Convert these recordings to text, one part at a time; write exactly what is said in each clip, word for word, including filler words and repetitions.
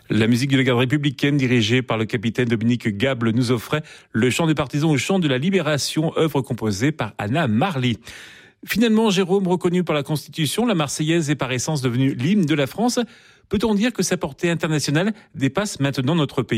La musique de la garde républicaine dirigée par le capitaine Dominique Gable nous offrait le chant des partisans au chant de la libération, œuvre composée par Anna Marly. Finalement, Jérôme, reconnu par la Constitution, la Marseillaise est par essence devenue l'hymne de la France. Peut-on dire que sa portée internationale dépasse maintenant notre pays ?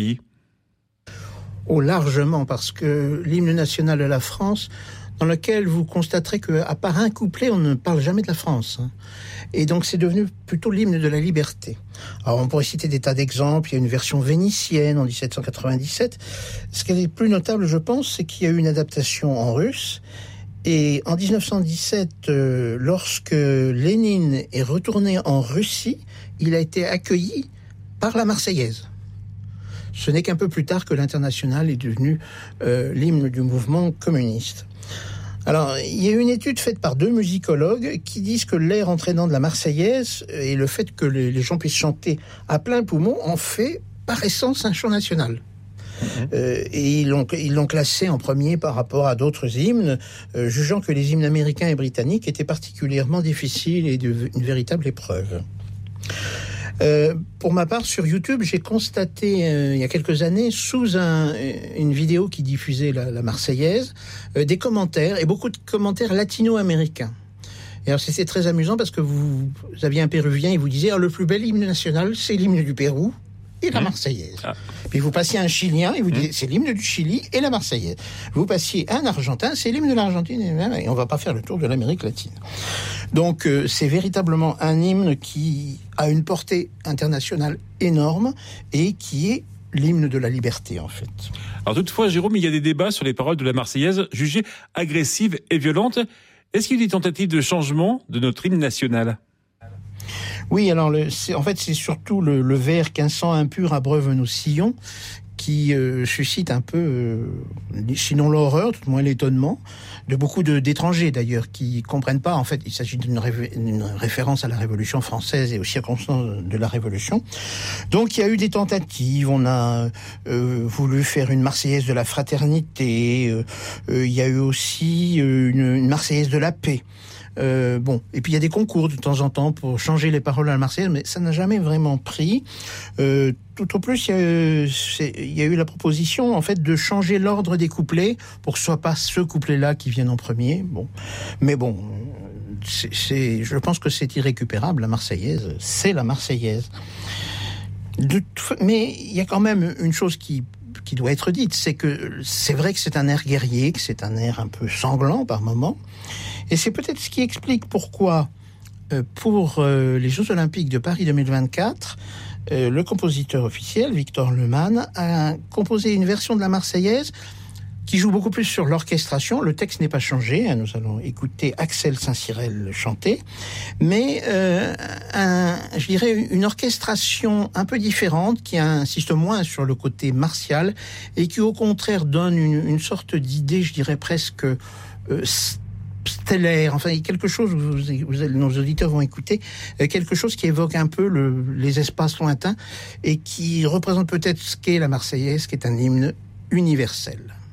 Oh, largement, parce que l'hymne national de la France, dans lequel vous constaterez qu'à part un couplet, on ne parle jamais de la France. Et donc c'est devenu plutôt l'hymne de la liberté. Alors on pourrait citer des tas d'exemples. Il y a une version vénitienne en dix-sept cent quatre-vingt-dix-sept. Ce qui est plus notable, je pense, c'est qu'il y a eu une adaptation en russe. Et en dix-neuf cent dix-sept, euh, lorsque Lénine est retourné en Russie, il a été accueilli par la Marseillaise. Ce n'est qu'un peu plus tard que l'Internationale est devenu euh, l'hymne du mouvement communiste. Alors, il y a une étude faite par deux musicologues qui disent que l'air entraînant de la Marseillaise et le fait que les gens puissent chanter à plein poumon en fait par essence un chant national. Mmh. Euh, et ils l'ont, ils l'ont classé en premier par rapport à d'autres hymnes, euh, jugeant que les hymnes américains et britanniques étaient particulièrement difficiles et de, une véritable épreuve. Euh, pour ma part, sur YouTube, j'ai constaté euh, il y a quelques années, sous un, une vidéo qui diffusait la, la Marseillaise, euh, des commentaires, et beaucoup de commentaires latino-américains. Et alors c'était très amusant parce que vous, vous aviez un Péruvien, il vous disait ah, le plus bel hymne national, c'est l'hymne du Pérou et la Marseillaise. Ah. Puis vous passiez un Chilien, et vous disiez c'est l'hymne du Chili et la Marseillaise. Vous passiez un Argentin, c'est l'hymne de l'Argentine, et on va pas faire le tour de l'Amérique latine. Donc euh, c'est véritablement un hymne qui a une portée internationale énorme et qui est l'hymne de la liberté, en fait. Alors toutefois, Jérôme, il y a des débats sur les paroles de la Marseillaise jugées agressives et violentes. Est-ce qu'il y a des tentatives de changement de notre hymne national ? Oui, alors le, c'est, en fait, c'est surtout le, le vers qu'un sang impur abreuve nos sillons qui euh, suscite un peu, euh, sinon l'horreur, tout au moins l'étonnement, de beaucoup de, d'étrangers d'ailleurs, qui comprennent pas, en fait, il s'agit d'une, ré, d'une référence à la Révolution française et aux circonstances de la Révolution. Donc il y a eu des tentatives, on a euh, voulu faire une Marseillaise de la fraternité, euh, euh, il y a eu aussi euh, une, une Marseillaise de la paix. Euh, bon, et puis il y a des concours de temps en temps pour changer les paroles à la Marseillaise, mais ça n'a jamais vraiment pris. Euh, tout au plus, il y, a, c'est, il y a eu la proposition, en fait, de changer l'ordre des couplets pour que ce soit pas ce couplet-là qui vienne en premier. Bon, mais bon, c'est, c'est, je pense que c'est irrécupérable. La Marseillaise, c'est la Marseillaise. De, mais il y a quand même une chose qui qui doit être dite, c'est que c'est vrai que c'est un air guerrier, que c'est un air un peu sanglant par moments. Et c'est peut-être ce qui explique pourquoi, euh, pour euh, les Jeux Olympiques de Paris deux mille vingt-quatre, euh, le compositeur officiel, Victor Lehmann, a composé une version de la Marseillaise qui joue beaucoup plus sur l'orchestration. Le texte n'est pas changé, hein, nous allons écouter Axel Saint-Cyrel chanter, mais euh, un, je dirais une orchestration un peu différente qui insiste moins sur le côté martial et qui au contraire donne une, une sorte d'idée, je dirais presque euh, stellaire, enfin quelque chose, vous, vous, nos auditeurs vont écouter, quelque chose qui évoque un peu le, les espaces lointains et qui représente peut-être ce qu'est la Marseillaise, qui est un hymne universel.